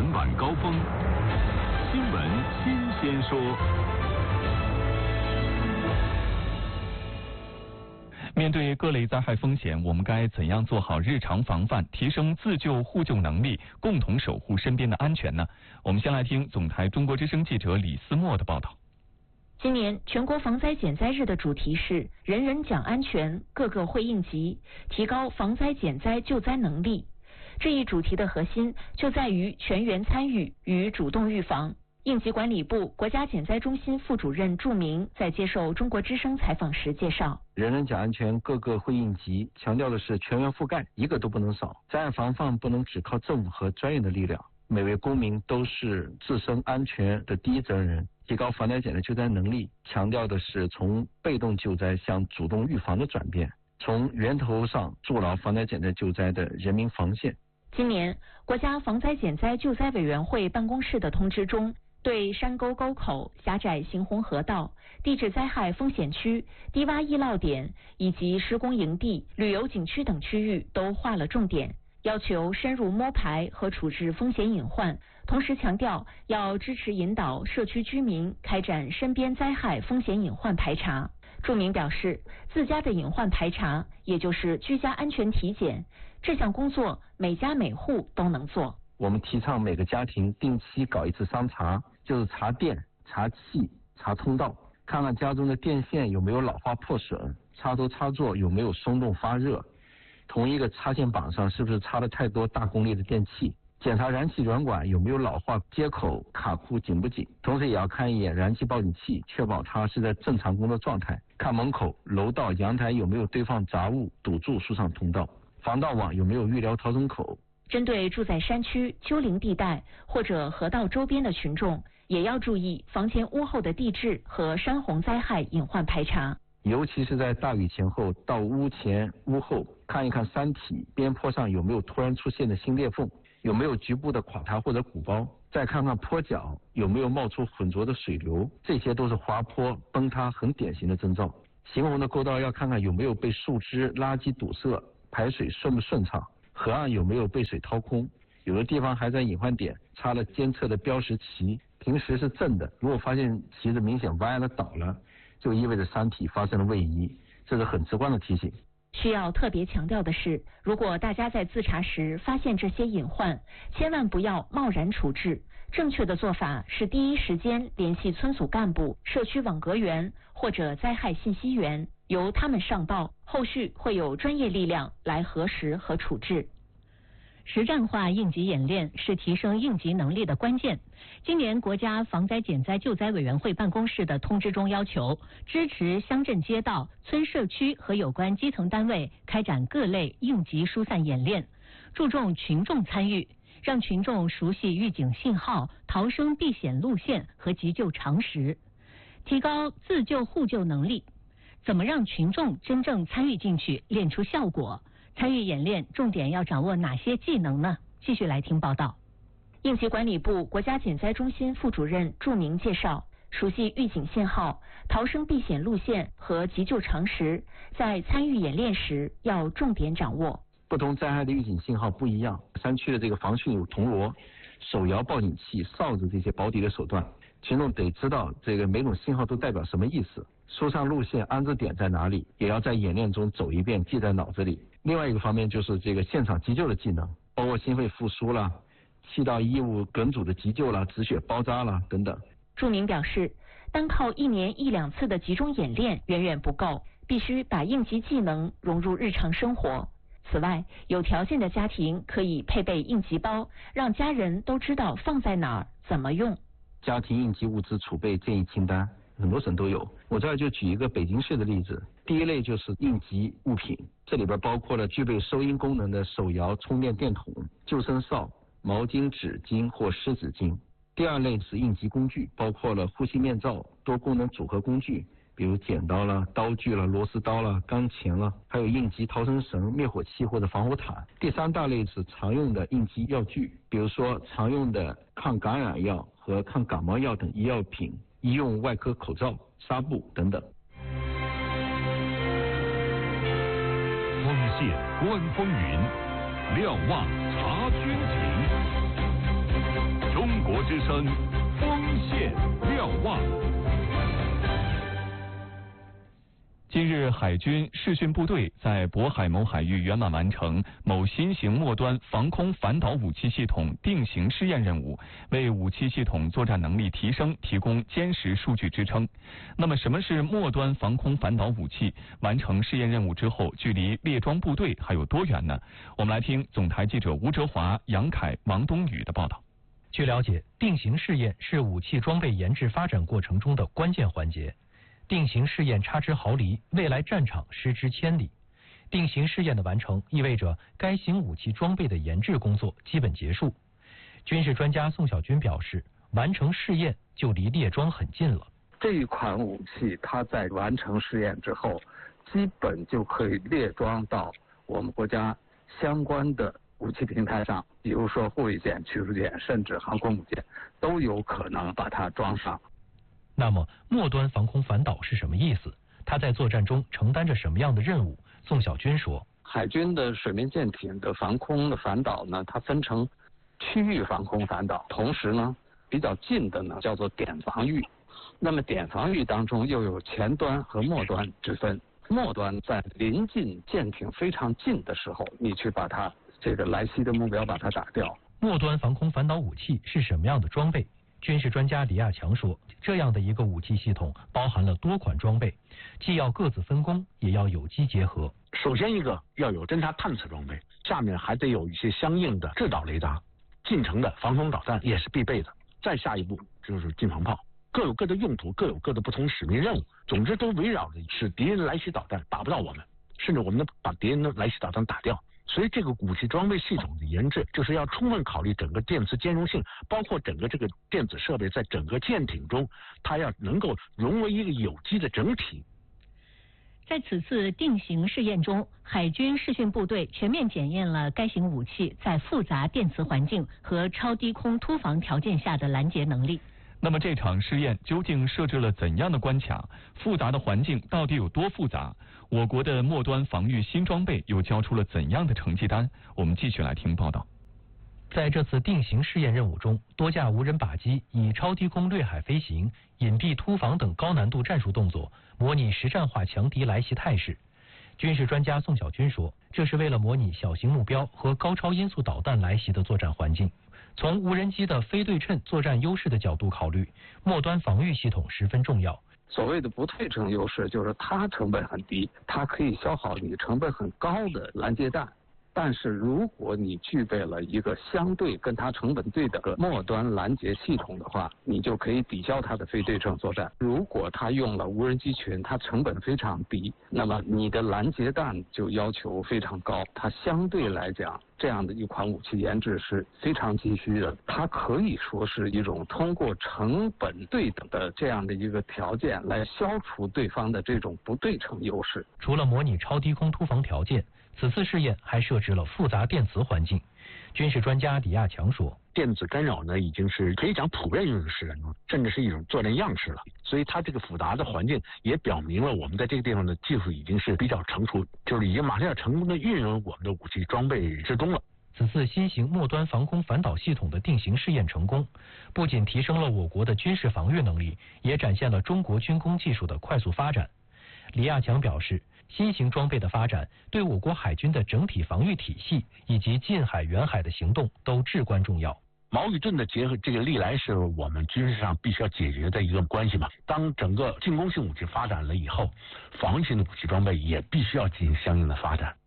晚高峰，新闻新鲜说。面对各类灾害风险，我们该怎样做好日常防范，提升自救互救能力，共同守护身边的安全呢？我们先来听总台中国之声记者李思墨的报道。 今年全国防灾减灾日的主题是人人讲安全，个个会应急，提高防灾减灾救灾能力。这一主题的核心就在于全员参与与主动预防。应急管理部国家减灾中心副主任祝明在接受中国之声采访时介绍， 人人讲安全，个个会应急，强调的是全员覆盖，一个都不能少。灾害防范不能只靠政府和专业的力量，每位公民都是自身安全的第一责任人。提高防灾减灾救灾能力，强调的是从被动救灾向主动预防的转变，从源头上筑牢防灾减灾救灾的人民防线。 今年国家防灾减灾救灾委员会办公室的通知中，对山沟沟口、狭窄行洪河道、地质灾害风险区、低洼易涝点以及施工营地、旅游景区等区域都划了重点，要求深入摸排和处置风险隐患，同时强调要支持引导社区居民开展身边灾害风险隐患排查。祝明表示，自家的隐患排查，也就是居家安全体检，这项工作每家每户都能做。 我们提倡每个家庭定期搞一次商查，就是查电、查气、查通道，看看家中的电线有没有老化破损，插头插座有没有松动发热，同一个插线板上是不是插了太多大功率的电器，检查燃气软管有没有老化接口卡库紧不紧，同时也要看一眼燃气报警器，确保它是在正常工作状态，看门口、楼道、阳台有没有堆放杂物堵住疏散通道，防盗网有没有预留逃生口。 针对住在山区、丘陵地带或者河道周边的群众，也要注意房前屋后的地质和山洪灾害隐患排查。 尤其是在大雨前后，到屋前屋后看一看山体边坡上有没有突然出现的新裂缝，有没有局部的垮塌或者鼓包，再看看坡脚有没有冒出浑浊的水流，这些都是滑坡崩塌很典型的征兆。行洪的沟道要看看有没有被树枝垃圾堵塞，排水顺不顺畅，河岸有没有被水掏空，有的地方还在隐患点插了监测的标识旗，平时是正的，如果发现旗子明显歪了倒了，就意味着山体发生了位移，这是很直观的提醒。 需要特别强调的是，如果大家在自查时发现这些隐患，千万不要贸然处置。正确的做法是第一时间联系村组干部、社区网格员或者灾害信息员，由他们上报，后续会有专业力量来核实和处置。实战化应急演练是提升应急能力的关键。今年国家防灾减灾救灾委员会办公室的通知中要求，支持乡镇街道、村社区和有关基层单位开展各类应急疏散演练，注重群众参与，让群众熟悉预警信号、逃生避险路线和急救常识，提高自救互救能力。怎么让群众真正参与进去，练出效果？参与演练重点要掌握哪些技能呢？继续来听报道。应急管理部国家减灾中心副主任祝明介绍，熟悉预警信号、逃生避险路线和急救常识，在参与演练时要重点掌握。 不同灾害的预警信号不一样，山区的这个防汛有铜锣、手摇报警器、哨子这些保底的手段，群众得知道这个每种信号都代表什么意思，疏散路线安置点在哪里，也要在演练中走一遍，记在脑子里。另外一个方面就是这个现场急救的技能，包括心肺复苏啦、气道异物梗阻的急救啦、止血包扎啦等等。 祝明表示，单靠1年1、2次的集中演练远远不够，必须把应急技能融入日常生活。此外，有条件的家庭可以配备应急包，让家人都知道放在哪儿、怎么用。 家庭应急物资储备建议清单，很多省都有。我这儿就举一个北京市的例子，第一类就是应急物品，这里边包括了具备收音功能的手摇充电电筒、救生哨、毛巾、纸巾或湿纸巾。第二类是应急工具，包括了呼吸面罩、多功能组合工具，比如剪刀啦、刀具啦、螺丝刀啦、钢钳啦，还有应急逃生绳、灭火器或者防火毯。第三大类是常用的应急药具，比如说常用的抗感染药和抗感冒药等医药品、医用外科口罩、纱布等等。 风线观风云，瞭望察军情。 之声锋线瞭望。 近日，海军视讯部队在渤海某海域圆满完成某新型末端防空反导武器系统定型试验任务，为武器系统作战能力提升提供坚实数据支撑。那么，什么是末端防空反导武器？完成试验任务之后，距离列装部队还有多远呢？我们来听总台记者吴哲华、杨凯、王冬宇的报道。 据了解，定型试验是武器装备研制发展过程中的关键环节。定型试验差之毫厘，未来战场失之千里。定型试验的完成，意味着该型武器装备的研制工作基本结束。军事专家宋小军表示，完成试验就离列装很近了。 这一款武器，它在完成试验之后，基本就可以列装到我们国家相关的武器平台上，比如说护卫舰、驱逐舰，甚至航空母舰，都有可能把它装上。 那么，末端防空反导是什么意思？它在作战中承担着什么样的任务？宋小军说， 海军的水面舰艇的防空的反导呢，它分成区域防空反导，同时呢，比较近的呢叫做点防御。那么点防御当中又有前端和末端之分。末端在临近舰艇非常近的时候，你去把它这个来袭的目标把它打掉。 末端防空反导武器是什么样的装备？军事专家李亚强说，这样的一个武器系统包含了多款装备，既要各自分工，也要有机结合。 首先一个要有侦察探测装备，下面还得有一些相应的制导雷达，近程的防空导弹也是必备的。再下一步就是近防炮，各有各的用途，各有各的不同使命任务，总之都围绕着使敌人来袭导弹打不到我们，甚至我们能把敌人的来袭导弹打掉。所以这个武器装备系统的研制，就是要充分考虑整个电磁兼容性，包括整个这个电子设备在整个舰艇中，它要能够融为一个有机的整体。 在此次定型试验中，海军视讯部队全面检验了该型武器在复杂电磁环境和超低空突防条件下的拦截能力。 那么这场试验究竟设置了怎样的关卡？复杂的环境到底有多复杂？我国的末端防御新装备又交出了怎样的成绩单？我们继续来听报道。 在这次定型试验任务中，多架无人靶机以超低空掠海飞行、隐蔽突防等高难度战术动作，模拟实战化强敌来袭态势。军事专家宋小军说，这是为了模拟小型目标和高超音速导弹来袭的作战环境。从无人机的非对称作战优势的角度考虑，末端防御系统十分重要。 所谓的不对称优势，就是它成本很低，它可以消耗你成本很高的拦截弹。但是如果你具备了一个相对跟它成本对等的末端拦截系统的话，你就可以抵消它的非对称作战。如果它用了无人机群，它成本非常低，那么你的拦截弹就要求非常高。它相对来讲，这样的一款武器研制是非常急需的。它可以说是一种通过成本对等的这样的一个条件来消除对方的这种不对称优势。 除了模拟超低空突防条件，此次试验还设置了复杂电磁环境。军事专家李亚强说， 电子干扰呢已经是可以讲普遍用于实战中，甚至是一种作战样式了。所以它这个复杂的环境也表明了我们在这个地方的技术已经是比较成熟，就是已经马上要成功的运用我们的武器装备之中了。 此次新型末端防空反导系统的定型试验成功，不仅提升了我国的军事防御能力，也展现了中国军工技术的快速发展。李亚强表示，新型装备的发展对我国海军的整体防御体系以及近海、远海的行动都至关重要。 矛与盾的结合，这个历来是我们军事上必须要解决的一个关系嘛。当整个进攻性武器发展了以后，防御性的武器装备也必须要进行相应的发展。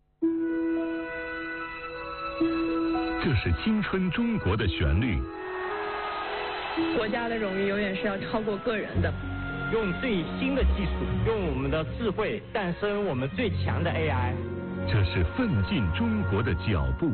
这是青春中国的旋律。 国家的荣誉永远是要超过个人的。 用最新的技术，用我们的智慧诞生我们最强的 AI。 这是奋进中国的脚步。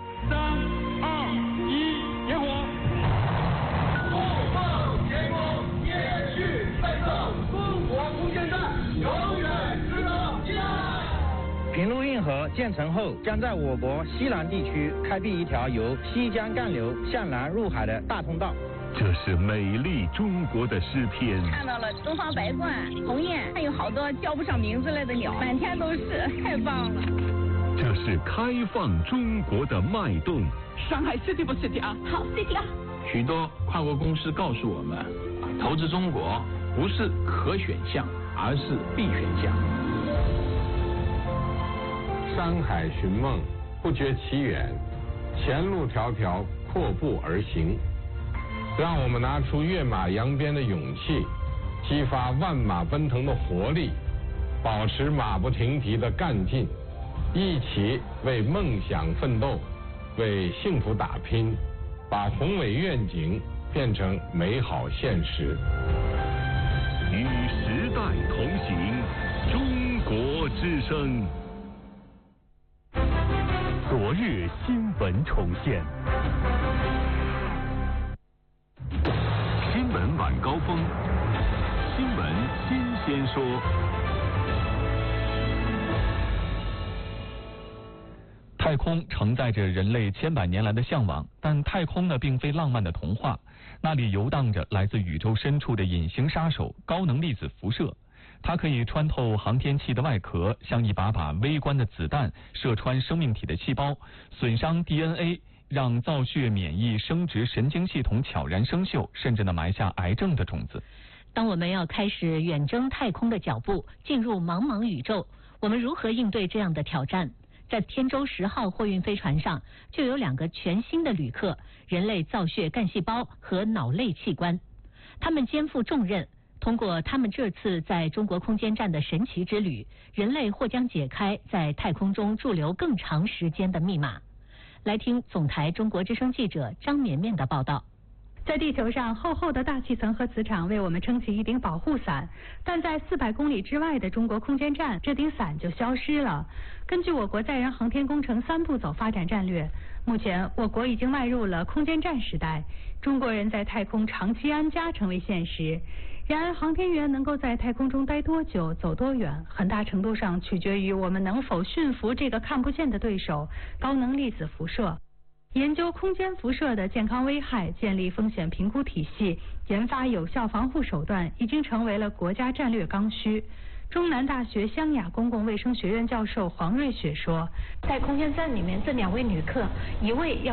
3、2、1，点火！不放前功，延续奋斗，中国无限战，永远值得纪念。 平陆运河建成后，将在我国西南地区开辟一条由西江干流向南入海的大通道。 这是美丽中国的诗篇。 看到了东方白鹳、鸿雁，还有好多叫不上名字类的鸟，满天都是，太棒了。 这是开放中国的脉动。 上海 City 不 City 啊？ 好 City 啊！ 许多跨国公司告诉我们，投资中国不是可选项，而是必选项。 山海寻梦，不觉其远，前路迢迢，阔步而行。让我们拿出跃马扬鞭的勇气，激发万马奔腾的活力，保持马不停蹄的干劲，一起为梦想奋斗，为幸福打拼，把宏伟愿景变成美好现实。 与时代同行，中国之声。昨日新闻重现。新闻晚高峰，新闻新鲜说。 太空承载着人类千百年来的向往，但太空呢并非浪漫的童话，那里游荡着来自宇宙深处的隐形杀手——高能粒子辐射。它可以穿透航天器的外壳，像一把把微观的子弹，射穿生命体的细胞，损伤 DNA， 让造血、免疫、生殖、神经系统悄然生锈，甚至呢埋下癌症的种子。 当我们要开始远征太空的脚步，进入茫茫宇宙，我们如何应对这样的挑战？在天舟10号货运飞船上，就有2个全新的旅客——人类造血干细胞和脑类器官。他们肩负重任，通过他们这次在中国空间站的神奇之旅，人类或将解开在太空中驻留更长时间的密码。来听总台中国之声记者张绵绵的报道。 在地球上，厚厚的大气层和磁场为我们撑起一顶保护伞，但在400公里之外的中国空间站，这顶伞就消失了。根据我国载人航天工程3步走发展战略，目前我国已经迈入了空间站时代，中国人在太空长期安家成为现实。然而，航天员能够在太空中待多久、走多远，很大程度上取决于我们能否驯服这个看不见的对手——高能粒子辐射。研究空间辐射的健康危害，建立风险评估体系，研发有效防护手段，已经成为了国家战略刚需。中南大学湘雅公共卫生学院教授黄瑞雪说， 在空间站里面，这2位旅客，一位要